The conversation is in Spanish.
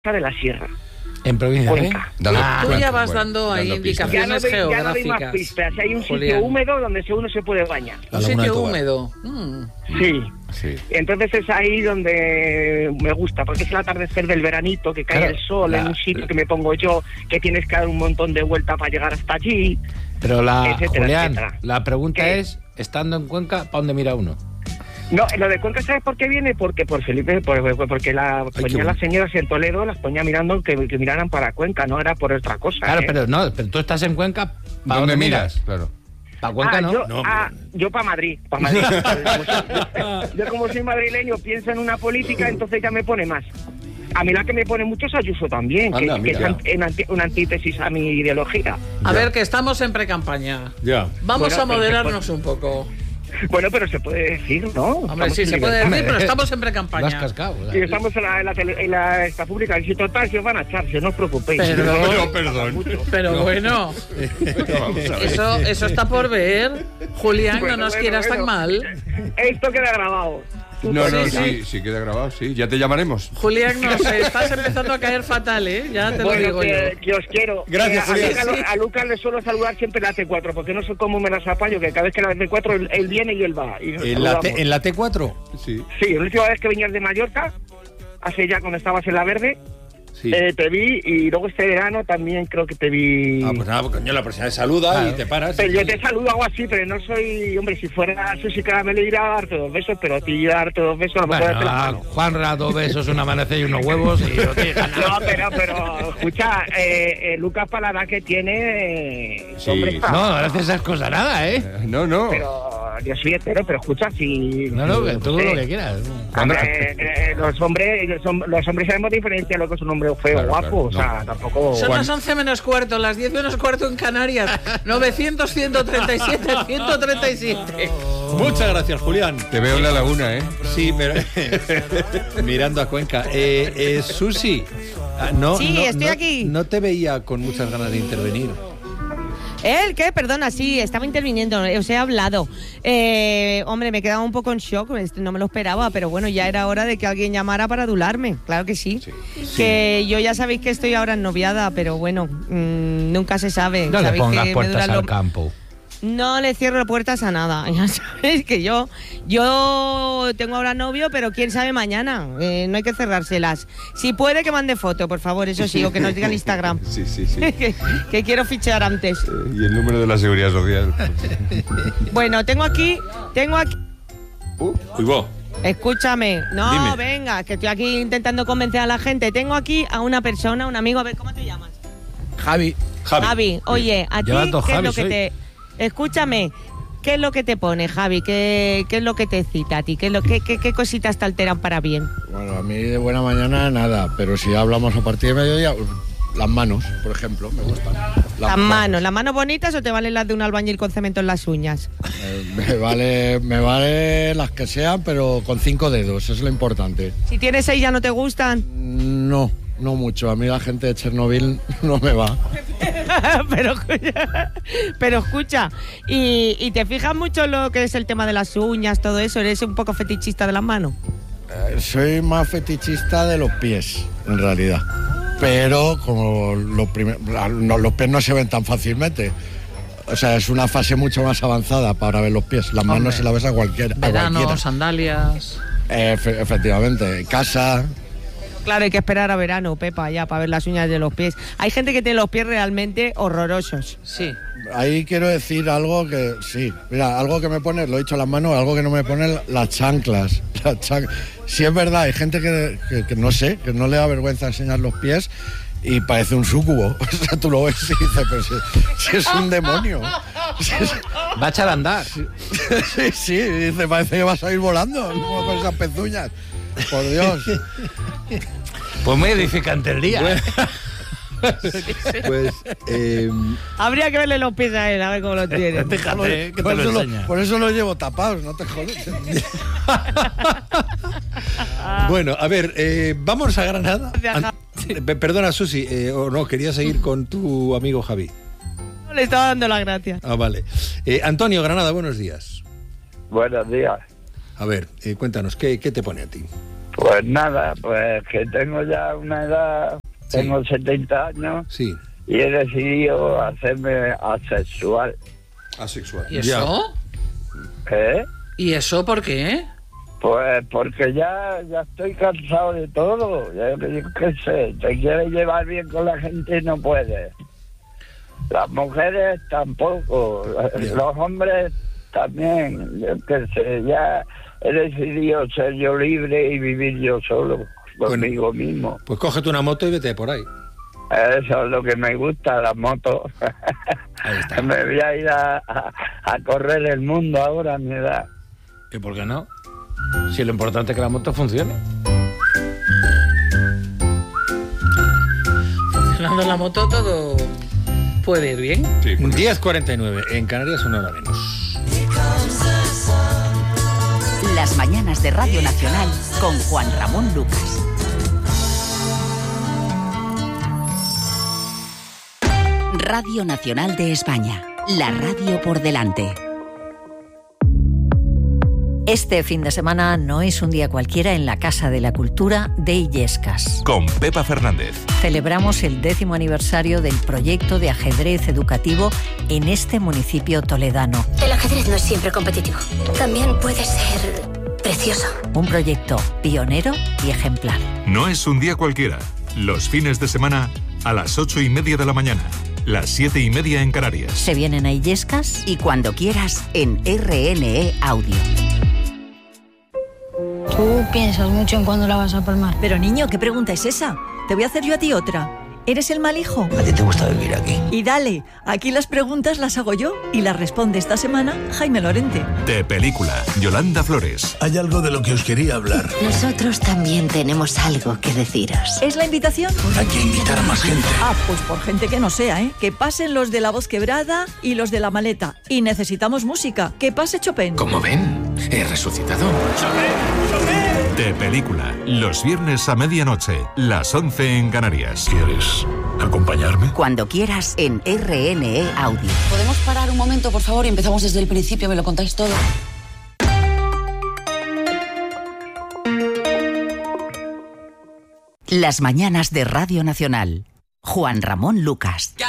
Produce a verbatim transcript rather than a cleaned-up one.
de la Sierra. En provincia Cuenca. de Ah, Tú ya vas bueno, dando ahí dando indicaciones Ya no, doy, ya no doy geográficas. más pistas. Hay un sitio Julián. húmedo donde uno se puede bañar. Un La Laguna de sitio Tobar. húmedo. Mm. Sí. Sí. Entonces es ahí donde me gusta, porque es el atardecer del veranito, que cae Claro, el sol la- en un sitio que me pongo yo, que tienes que dar un montón de vueltas para llegar hasta allí. Pero la, Etcétera, Julián, etcétera. la pregunta ¿Qué? es, estando en Cuenca, ¿para dónde mira uno? No, lo de Cuenca, ¿sabes por qué viene? Porque por Felipe, por- por- porque la, qué ponía las bueno. señoras en Toledo, las ponía mirando que, que miraran para Cuenca, no era por otra cosa. Claro, ¿eh? pero no, pero tú estás en Cuenca, ¿para ¿Dónde dónde miras? miras? Claro. ¿Para Cuenca ah, no? Yo, No, ah, hombre. yo para Madrid, para Madrid. Como soy- yo como soy madrileño pienso en una política, entonces ya me pone más. A mí la que me pone mucho es Ayuso también, que, Anda, que es mira. anti- en anti- una antítesis a mi ideología. A Ya. ver, que estamos en precampaña. Ya. Vamos Bueno, a moderarnos pero se un poco. Bueno, pero se puede decir, ¿no? Hombre, Estamos sí, en se puede libertad. decir, pero estamos en Lo has pre-campaña. cascado. o sea. Y estamos en la, en la, tele- en la esta pública, y si total, si os van a echar, si no os preocupéis. Pero- No, perdón. Pero bueno, Vamos a ver. eso, eso está por ver. Julián, Bueno, no nos bueno, quieras bueno. tan mal. Esto queda grabado. No, no, Sí, sí, sí. sí, queda grabado, sí. Ya te llamaremos. Julián, nos estás empezando a caer fatal, ¿eh? Ya te lo Bueno, digo que, yo. que os quiero. Gracias, Eh, a, Julián. Lucas, lo- a Lucas le suelo saludar siempre la T cuatro, porque no sé cómo me las apaño, que cada vez que la T cuatro él, él viene y él va. Y nos ¿En la, saludamos. T, ¿En la T cuatro? Sí. Sí, la última vez que venías de Mallorca, hace ya cuando estabas en La Verde, Sí. eh, te vi, y luego este verano también creo que te vi. Ah, pues nada, pues, coño, la próxima vez saluda Claro. y te paras. Pero yo te saludo algo así, pero no soy, hombre, si fuera Susi Caramelo iría a darte dos besos, pero a ti ir a darte dos besos a lo mejor Bueno, darte la a mano. Juanra, dos besos, una amanecer y unos huevos y no te ganas. No, pero, pero, escucha, eh, eh, Lucas para la edad que tiene, eh, Sí, hombre, está- No, gracias a esas cosas nada, ¿eh? Eh, No, no. pero yo soy hetero, pero escucha, si... No, no, que tú sí. lo que quieras. Hombre, eh, los hombres los, hom- los hombres sabemos diferenciar lo que es un hombre feo o Claro, guapo, claro, o sea, no. tampoco... Son Juan- las once menos cuarto, las diez menos cuarto en Canarias. novecientos, ciento treinta y siete, ciento treinta y siete. Muchas gracias, Julián. Te veo en la laguna, ¿eh? Sí, pero mirando a Cuenca. Eh, eh, Susi, ah, no, Sí, no, estoy no- aquí. No te veía con muchas ganas de intervenir. ¿El qué? Perdona, sí, estaba interviniendo, os he hablado. Eh, hombre, me quedaba un poco en shock, este, no me lo esperaba, pero bueno, ya era hora de que alguien llamara para adularme, claro que sí. Que yo ya sabéis que estoy ahora ennoviada, pero bueno, mmm, nunca se sabe. No le Sabéis pongas que me puertas duran al los- campo. No le cierro puertas a nada, ya sabéis que yo yo tengo ahora novio, pero quién sabe mañana, eh, no hay que cerrárselas. Si puede que mande foto, por favor, eso sí, o que nos diga en Instagram. Sí, sí, sí. que, que quiero fichar antes. Eh, Y el número de la seguridad social. Bueno, tengo aquí, tengo aquí... Uh, Uy, vos. Escúchame, no, Dime. venga, que estoy aquí intentando convencer a la gente. Tengo aquí a una persona, un amigo, a ver, ¿cómo te llamas? Javi. Javi. Javi, oye, a ti, Llevas dos ¿qué es lo Javis que hoy. te... Escúchame, ¿qué es lo que te pone, Javi? ¿Qué, qué es lo que te excita a ti? ¿Qué, es lo, qué, qué, qué cositas te alteran para bien? Bueno, a mí de buena mañana nada, pero si hablamos a partir de mediodía, las manos, por ejemplo, me gustan. Las manos, ¿las manos bonitas o te valen las de un albañil con cemento en las uñas? Eh, me vale, me vale las que sean, pero con cinco dedos, eso es lo importante. Si tienes seis ya no te gustan. No, no mucho. A mí la gente de Chernobyl no me va. pero, pero escucha, ¿y, ¿y te fijas mucho en lo que es el tema de las uñas, todo eso? ¿Eres un poco fetichista de las manos? Eh, soy más fetichista de los pies, en realidad. Pero como los, primer- la- no, los pies no se ven tan fácilmente. O sea, es una fase mucho más avanzada para ver los pies. Las manos Hombre. se las ves a, cualquier, a Verano, cualquiera. sandalias. Eh, efe- efectivamente, casa. Claro, hay que esperar a verano, Pepa, ya, para ver las uñas de los pies. Hay gente que tiene los pies realmente horrorosos. Sí. Ahí quiero decir algo que, sí, mira, algo que me pone, lo he dicho las manos, algo que no me pone, las chanclas. Las chan- Sí es verdad, hay gente que, que, que no sé, que no le da vergüenza enseñar los pies y parece un súcubo. O sea, tú lo ves y dices, pero si, si es un demonio. Si es- Va a echar a andar. sí, sí, y dice, parece que vas a ir volando ¿no? Con esas pezuñas. Por Dios. Pues muy edificante el día. Pues, eh, Habría que verle los pies a él, a ver cómo lo tiene. Déjate, que Por te eso, lo lo, enseña. por eso los llevo tapados, no te jodes. bueno, a ver, eh, vamos a Granada. Gracias, An- Pe- Perdona, Susi, eh, o no, quería seguir con tu amigo Javi. Le estaba dando las gracias. Ah, vale. Eh, Antonio, Granada, buenos días. Buenos días. A ver, eh, cuéntanos, ¿qué, ¿qué te pone a ti? Pues nada, pues que tengo ya una edad, Sí. tengo setenta años Sí. y he decidido hacerme asexual. Asexual. ¿Y eso? ¿Eh? ¿Y eso por qué? Pues porque ya, ya estoy cansado de todo. Ya, yo qué sé, te quieres llevar bien con la gente y no puedes. Las mujeres tampoco, Bien. los hombres también. Yo qué sé, ya he decidido ser yo libre y vivir yo solo, conmigo mismo. Pues cógete una moto y vete por ahí. Eso es lo que me gusta, las motos. Ahí está. Me voy a ir a, a, a correr el mundo ahora a mi edad. ¿Y por qué no? Si lo importante es que la moto funcione. Funcionando la moto todo puede ir bien. Sí, porque- diez cuarenta y nueve, en Canarias una hora menos. Las mañanas de Radio Nacional con Juan Ramón Lucas. Radio Nacional de España, la radio por delante. Este fin de semana no es un día cualquiera en la Casa de la Cultura de Illescas. Con Pepa Fernández. Celebramos el décimo aniversario del proyecto de ajedrez educativo en este municipio toledano. El ajedrez no es siempre competitivo. También puede ser precioso. Un proyecto pionero y ejemplar. No es un día cualquiera. Los fines de semana a las ocho y media de la mañana. Las siete y media en Canarias. Se vienen a Illescas y cuando quieras en R N E Audio. Tú piensas mucho en cuándo la vas a palmar. Pero niño, ¿qué pregunta es esa? Te voy a hacer yo a ti otra. ¿Eres el mal hijo? ¿A ti te gusta vivir aquí? Y dale, aquí las preguntas las hago yo y las responde esta semana Jaime Lorente. De película, Yolanda Flores. Hay algo de lo que os quería hablar. Nosotros también tenemos algo que deciros. ¿Es la invitación? Hay que invitar a más gente. Ah, pues por gente que no sea, ¿eh? Que pasen los de la voz quebrada y los de la maleta. Y necesitamos música. Que pase Chopin. Como ven, he resucitado. De película, los viernes a medianoche, las once en Canarias. ¿Quieres acompañarme? Cuando quieras en R N E Audio. ¿Podemos parar un momento, por favor? Y empezamos desde el principio, me lo contáis todo. Las mañanas de Radio Nacional. Juan Ramón Lucas.